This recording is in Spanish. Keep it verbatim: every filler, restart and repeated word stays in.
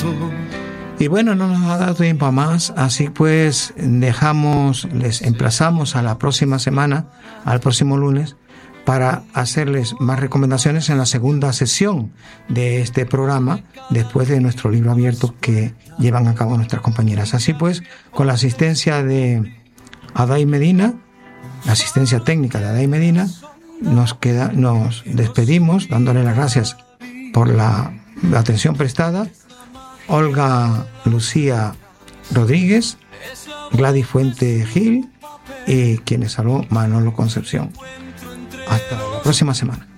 Y bueno, no nos ha dado tiempo a más, así pues dejamos, les emplazamos a la próxima semana, al próximo lunes, para hacerles más recomendaciones en la segunda sesión de este programa, después de nuestro libro abierto que llevan a cabo nuestras compañeras. Así pues, con la asistencia de Aday Medina, la asistencia técnica de Aday Medina, nos queda, nos despedimos dándole las gracias por la, la atención prestada. Olga Lucía Rodríguez, Gladys Fuente Gil y quienes habló Manolo Concepción. Hasta la próxima semana.